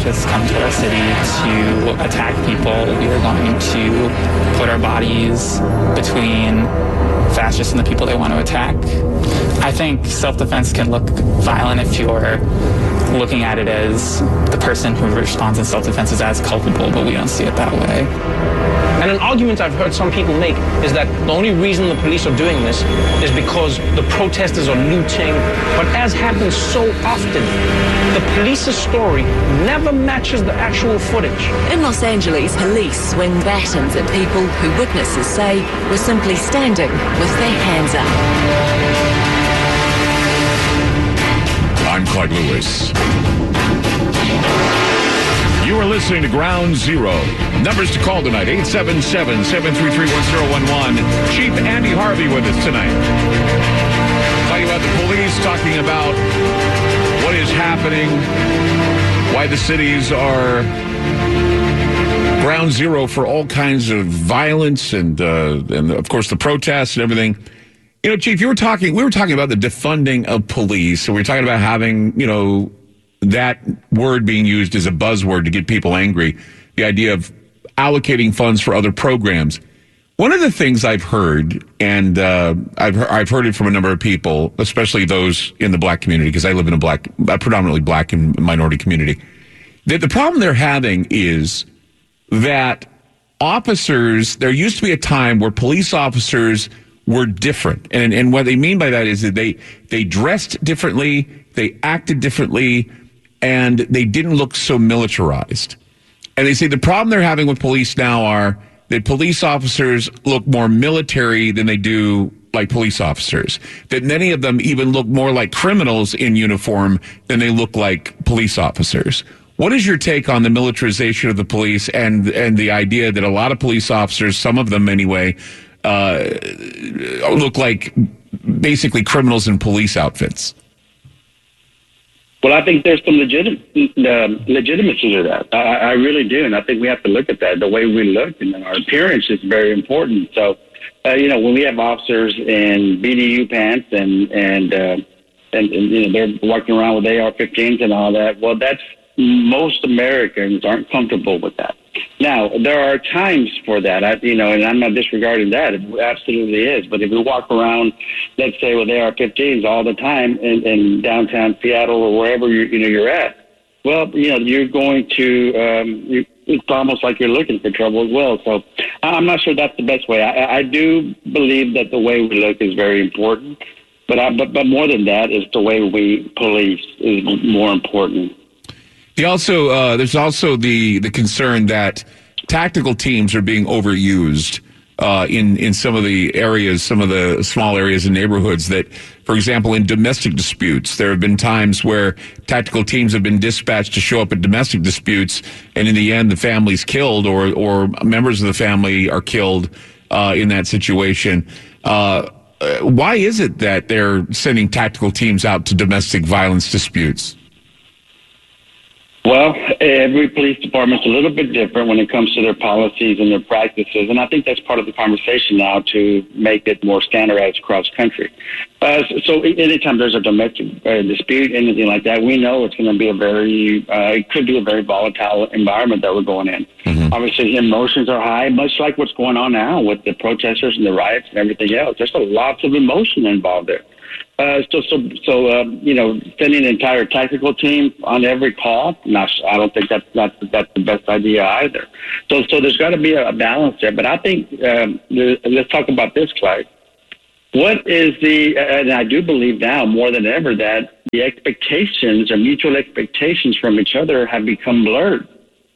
fascists come to our city to attack people, we are going to put our bodies between fascists and the people they want to attack. I think self-defense can look violent if you're looking at it as the person who responds in self-defense is as culpable, but we don't see it that way. And an argument I've heard some people make is that the only reason the police are doing this is because the protesters are looting. But as happens so often, the police's story never matches the actual footage. In Los Angeles, police swing batons at people who witnesses say were simply standing with their hands up. I'm Clark Lewis. You are listening to Ground Zero. Numbers to call tonight, 877-733-1011. Chief Andy Harvey with us tonight. Talking about the police, talking about what is happening, why the cities are ground zero for all kinds of violence and of course the protests and everything. You know, Chief, we were talking about the defunding of police. So we were talking about having, that word being used as a buzzword to get people angry. The idea of allocating funds for other programs. One of the things I've heard, and I've heard it from a number of people, especially those in the black community, because I live in a predominantly black and minority community, that the problem they're having is that officers, there used to be a time where police officers were different. And what they mean by that is that they dressed differently, they acted differently, and they didn't look so militarized. And they say the problem they're having with police now are that police officers look more military than they do like police officers. That many of them even look more like criminals in uniform than they look like police officers. What is your take on the militarization of the police and the idea that a lot of police officers, some of them anyway, look like basically criminals in police outfits? Well, I think there's some legitimacy to that. I really do, and I think we have to look at that. The way we look and our appearance is very important. So, when we have officers in BDU pants and they're walking around with AR-15s and all that, well, that's most Americans aren't comfortable with that. Now, there are times for that, and I'm not disregarding that. It absolutely is. But if we walk around, let's say, with AR-15s all the time in downtown Seattle or wherever you're at, well, you're going to, it's almost like you're looking for trouble as well. So I'm not sure that's the best way. I do believe that the way we look is very important. But more than that is the way we police is more important. There's also the concern that tactical teams are being overused in some of the areas, some of the small areas and neighborhoods that, for example, in domestic disputes, there have been times where tactical teams have been dispatched to show up at domestic disputes, and in the end, the family's killed or members of the family are killed in that situation. Why is it that they're sending tactical teams out to domestic violence disputes? Well, every police department's a little bit different when it comes to their policies and their practices, and I think that's part of the conversation now to make it more standardized across the country. So anytime there's a domestic dispute, anything like that, we know it's going to be it could be a very volatile environment that we're going in. Mm-hmm. Obviously, emotions are high, much like what's going on now with the protesters and the riots and everything else. There's a lot of emotion involved there. Sending an entire tactical team on every call, I don't think that's the best idea either. So there's got to be a balance there. But I think let's talk about this, Clyde. What is and I do believe now more than ever that the expectations or mutual expectations from each other have become blurred.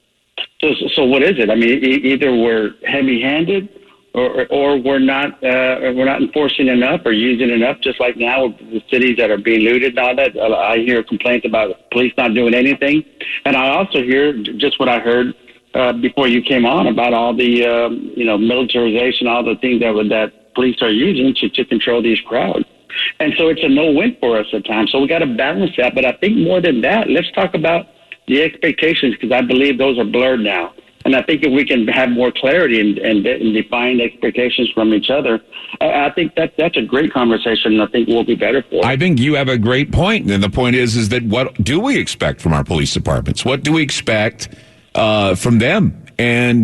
So what is it? I mean, either we're heavy-handed or we're not enforcing enough or using enough, just like now with the cities that are being looted and all that. I hear complaints about police not doing anything. And I also hear just what I heard before you came on about all the, militarization, all the things that police are using to control these crowds. And so it's a no-win for us at times. So we got to balance that. But I think more than that, let's talk about the expectations, because I believe those are blurred now. And I think if we can have more clarity and define expectations from each other, I think that's a great conversation, and I think we'll be better for it. I think you have a great point, and the point is that what do we expect from our police departments? What do we expect from them? And,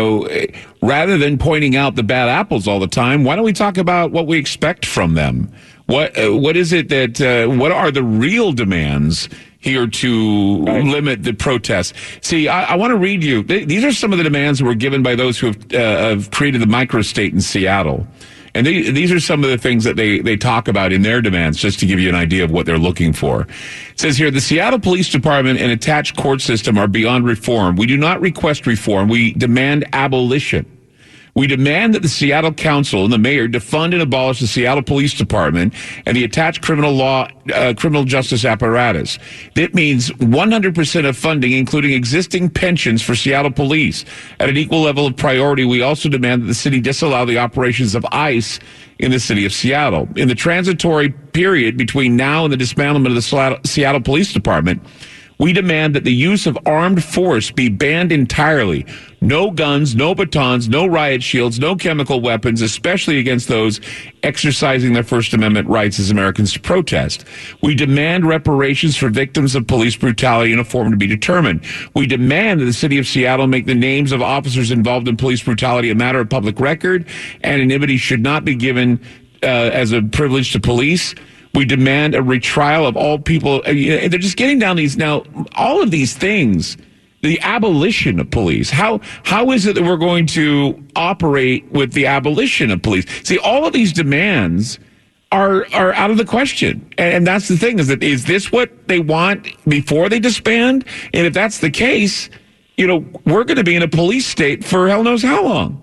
rather than pointing out the bad apples all the time, why don't we talk about what we expect from them? What is it that, what are the real demands here to limit the protests? See, I want to read you. These are some of the demands that were given by those who have created the microstate in Seattle. And these are some of the things that they talk about in their demands, just to give you an idea of what they're looking for. It says here, the Seattle Police Department and attached court system are beyond reform. We do not request reform. We demand abolition. We demand that the Seattle Council and the mayor defund and abolish the Seattle Police Department and the attached criminal justice apparatus. That means 100% of funding, including existing pensions for Seattle police. At an equal level of priority, we also demand that the city disallow the operations of ICE in the city of Seattle. In the transitory period between now and the dismantlement of the Seattle Police Department, we demand that the use of armed force be banned entirely. No guns, no batons, no riot shields, no chemical weapons, especially against those exercising their First Amendment rights as Americans to protest. We demand reparations for victims of police brutality in a form to be determined. We demand that the city of Seattle make the names of officers involved in police brutality a matter of public record. Anonymity should not be given as a privilege to police. We demand a retrial of all people. They're just getting down these now. All of these things, the abolition of police. How is it that we're going to operate with the abolition of police? See, all of these demands are out of the question. And that's the thing, is this what they want before they disband? And if that's the case, we're going to be in a police state for hell knows how long.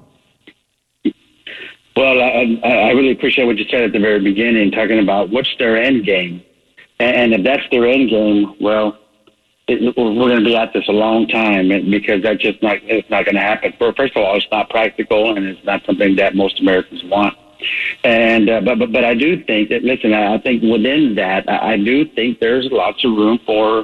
Well, I really appreciate what you said at the very beginning, talking about what's their end game. And if that's their end game, well, we're going to be at this a long time, because that's just it's not going to happen. First of all, it's not practical, and it's not something that most Americans want. And but I do think that, listen, I think within that, I do think there's lots of room for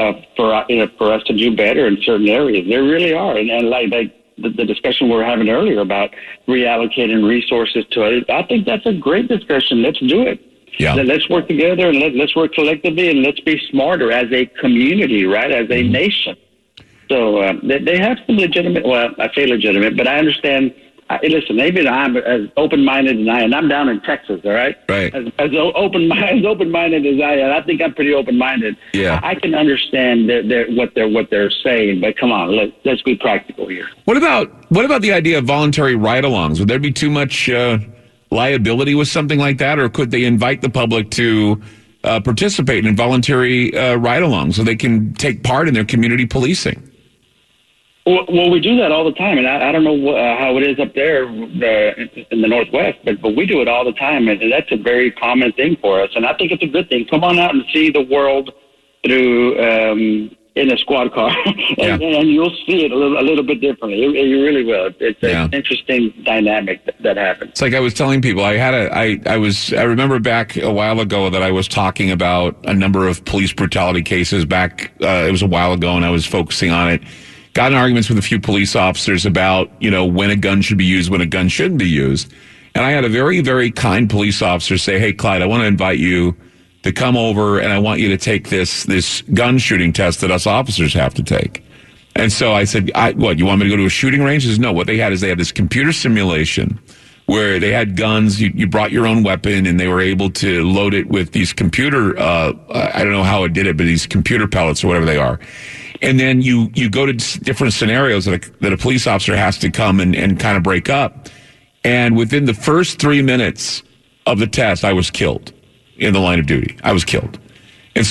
us to do better in certain areas. There really are, and like the discussion we were having earlier about reallocating resources to it. I think that's a great discussion. Let's do it. Yeah. Let's work together, and let's work collectively, and let's be smarter as a community, right, as a nation. So they have some legitimate, well, I say legitimate, but I understand. Listen, maybe I'm as open-minded as I am, and I'm down in Texas, all right? Right. As open-minded as I am, I think I'm pretty open-minded. Yeah. I can understand what they're saying, but come on, let's be practical here. What about the idea of voluntary ride-alongs? Would there be too much liability with something like that, or could they invite the public to participate in voluntary ride-alongs so they can take part in their community policing? Well, we do that all the time, and I don't know how it is up there in the Northwest, but we do it all the time, and that's a very common thing for us, and I think it's a good thing. Come on out and see the world through in a squad car, and you'll see it a little bit differently. You really will. It's an interesting dynamic that happens. It's like I was telling people, I remember back a while ago that I was talking about a number of police brutality cases back. It was a while ago, and I was focusing on it. Got in arguments with a few police officers about, when a gun should be used, when a gun shouldn't be used. And I had a very, very kind police officer say, "Hey, Clyde, I want to invite you to come over, and I want you to take this gun shooting test that us officers have to take." And so I said, "What, you want me to go to a shooting range?" He says, "No, what they had is they had this computer simulation where they had guns, you brought your own weapon, and they were able to load it with these computer, I don't know how it did it, but these computer pellets or whatever they are. And then you go to different scenarios that a police officer has to come and kind of break up. And within the first 3 minutes of the test, I was killed in the line of duty. I was killed.